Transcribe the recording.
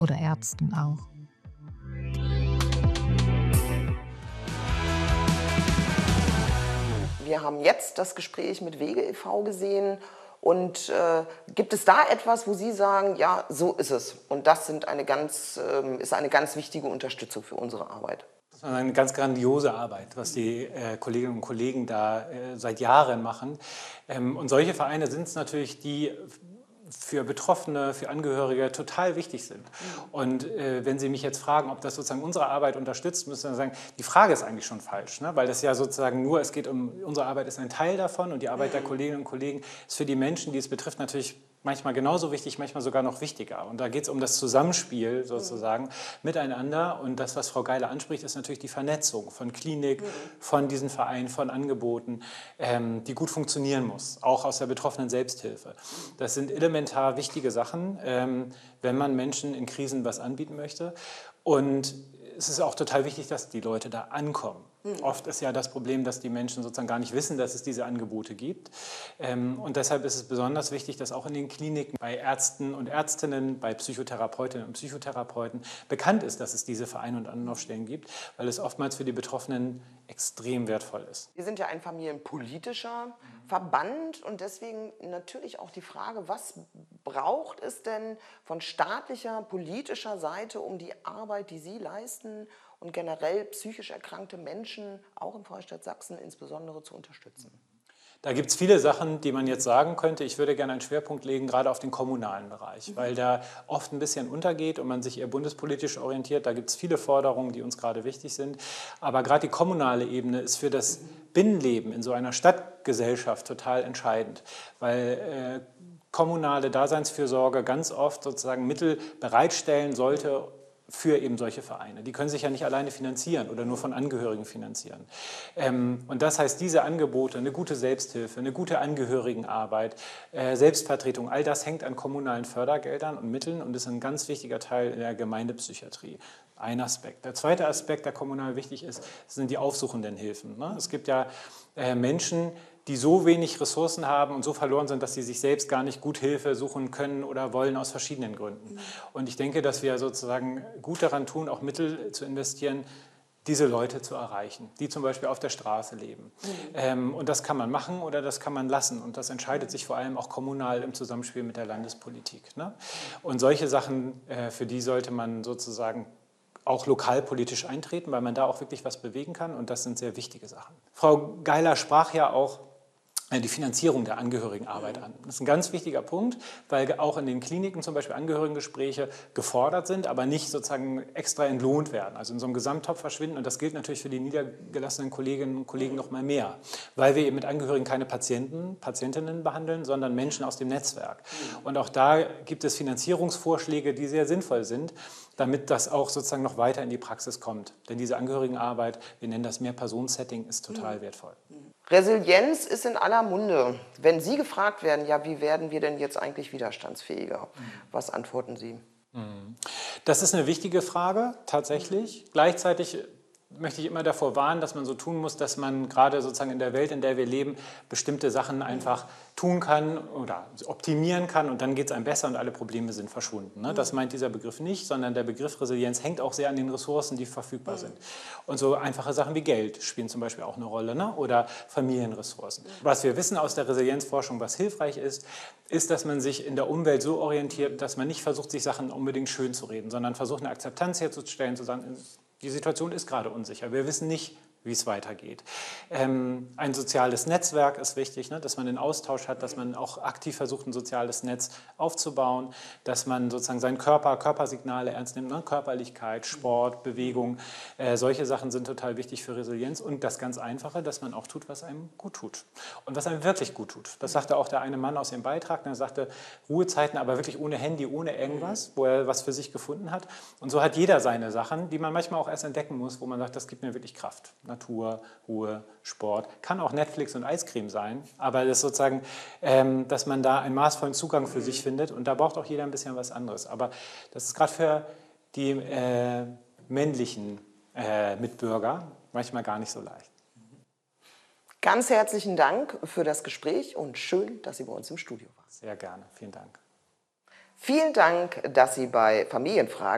oder Ärzten auch. Wir haben jetzt das Gespräch mit Wege e.V. gesehen und gibt es da etwas, wo Sie sagen, ja, so ist es und das ist eine ganz wichtige Unterstützung für unsere Arbeit? Das ist eine ganz grandiose Arbeit, was die Kolleginnen und Kollegen da seit Jahren machen. Und solche Vereine sind es natürlich, die für Betroffene, für Angehörige total wichtig sind. Und wenn Sie mich jetzt fragen, ob das sozusagen unsere Arbeit unterstützt, müssen wir sagen, die Frage ist eigentlich schon falsch, ne? Weil das ja sozusagen nur, es geht um, unsere Arbeit ist ein Teil davon und die Arbeit der Kolleginnen und Kollegen ist für die Menschen, die es betrifft, natürlich manchmal genauso wichtig, manchmal sogar noch wichtiger. Und da geht es um das Zusammenspiel sozusagen miteinander. Und das, was Frau Geiler anspricht, ist natürlich die Vernetzung von Klinik, von diesen Vereinen, von Angeboten, die gut funktionieren muss, auch aus der betroffenen Selbsthilfe. Das sind elementar wichtige Sachen, wenn man Menschen in Krisen was anbieten möchte. Und es ist auch total wichtig, dass die Leute da ankommen. Oft ist ja das Problem, dass die Menschen sozusagen gar nicht wissen, dass es diese Angebote gibt. Und deshalb ist es besonders wichtig, dass auch in den Kliniken bei Ärzten und Ärztinnen, bei Psychotherapeutinnen und Psychotherapeuten bekannt ist, dass es diese Vereine und Anlaufstellen gibt, weil es oftmals für die Betroffenen extrem wertvoll ist. Wir sind ja ein familienpolitischer Verband und deswegen natürlich auch die Frage, was braucht es denn von staatlicher, politischer Seite, um die Arbeit, die Sie leisten und generell psychisch erkrankte Menschen, auch im Freistaat Sachsen insbesondere, zu unterstützen? Da gibt es viele Sachen, die man jetzt sagen könnte. Ich würde gerne einen Schwerpunkt legen, gerade auf den kommunalen Bereich, weil da oft ein bisschen untergeht und man sich eher bundespolitisch orientiert. Da gibt es viele Forderungen, die uns gerade wichtig sind. Aber gerade die kommunale Ebene ist für das Binnenleben in so einer Stadtgesellschaft total entscheidend, weil kommunale Daseinsfürsorge ganz oft sozusagen Mittel bereitstellen sollte für eben solche Vereine. Die können sich ja nicht alleine finanzieren oder nur von Angehörigen finanzieren. Und das heißt, diese Angebote, eine gute Selbsthilfe, eine gute Angehörigenarbeit, Selbstvertretung, all das hängt an kommunalen Fördergeldern und Mitteln und ist ein ganz wichtiger Teil der Gemeindepsychiatrie. Ein Aspekt. Der zweite Aspekt, der kommunal wichtig ist, sind die aufsuchenden Hilfen. Ne? Es gibt ja Menschen, die so wenig Ressourcen haben und so verloren sind, dass sie sich selbst gar nicht gut Hilfe suchen können oder wollen aus verschiedenen Gründen. Und ich denke, dass wir sozusagen gut daran tun, auch Mittel zu investieren, diese Leute zu erreichen, die zum Beispiel auf der Straße leben. Und das kann man machen oder das kann man lassen. Und das entscheidet sich vor allem auch kommunal im Zusammenspiel mit der Landespolitik. Ne? Und solche Sachen, für die sollte man sozusagen auch lokalpolitisch eintreten, weil man da auch wirklich was bewegen kann und das sind sehr wichtige Sachen. Frau Geiler sprach ja auch die Finanzierung der Angehörigenarbeit an. Das ist ein ganz wichtiger Punkt, weil auch in den Kliniken zum Beispiel Angehörigengespräche gefordert sind, aber nicht sozusagen extra entlohnt werden, also in so einem Gesamttopf verschwinden. Und das gilt natürlich für die niedergelassenen Kolleginnen und Kollegen noch mal mehr, weil wir eben mit Angehörigen keine Patientinnen behandeln, sondern Menschen aus dem Netzwerk. Und auch da gibt es Finanzierungsvorschläge, die sehr sinnvoll sind, damit das auch sozusagen noch weiter in die Praxis kommt. Denn diese Angehörigenarbeit, wir nennen das Mehr-Personen-Setting, ist total wertvoll. Resilienz ist in aller Munde. Wenn Sie gefragt werden, ja, wie werden wir denn jetzt eigentlich widerstandsfähiger? Was antworten Sie? Das ist eine wichtige Frage, tatsächlich. Gleichzeitig möchte ich immer davor warnen, dass man so tun muss, dass man gerade sozusagen in der Welt, in der wir leben, bestimmte Sachen einfach tun kann oder optimieren kann und dann geht es einem besser und alle Probleme sind verschwunden. Ne? Das meint dieser Begriff nicht, sondern der Begriff Resilienz hängt auch sehr an den Ressourcen, die verfügbar sind. Und so einfache Sachen wie Geld spielen zum Beispiel auch eine Rolle, ne? Oder Familienressourcen. Was wir wissen aus der Resilienzforschung, was hilfreich ist, dass man sich in der Umwelt so orientiert, dass man nicht versucht, sich Sachen unbedingt schön zu reden, sondern versucht, eine Akzeptanz herzustellen, zu sagen, die Situation ist gerade unsicher. Wir wissen nicht, wie es weitergeht. Ein soziales Netzwerk ist wichtig, ne? Dass man den Austausch hat, dass man auch aktiv versucht, ein soziales Netz aufzubauen, dass man sozusagen seinen Körpersignale ernst nimmt, ne? Körperlichkeit, Sport, Bewegung, solche Sachen sind total wichtig für Resilienz und das ganz Einfache, dass man auch tut, was einem gut tut und was einem wirklich gut tut. Das sagte auch der eine Mann aus dem Beitrag, der sagte, Ruhezeiten, aber wirklich ohne Handy, ohne irgendwas, wo er was für sich gefunden hat und so hat jeder seine Sachen, die man manchmal auch erst entdecken muss, wo man sagt, das gibt mir wirklich Kraft. Natur, Ruhe, Sport. Kann auch Netflix und Eiscreme sein, aber das ist sozusagen, dass man da einen maßvollen Zugang für sich findet und da braucht auch jeder ein bisschen was anderes. Aber das ist gerade für die männlichen Mitbürger manchmal gar nicht so leicht. Ganz herzlichen Dank für das Gespräch und schön, dass Sie bei uns im Studio waren. Sehr gerne, vielen Dank. Vielen Dank, dass Sie bei Familienfragen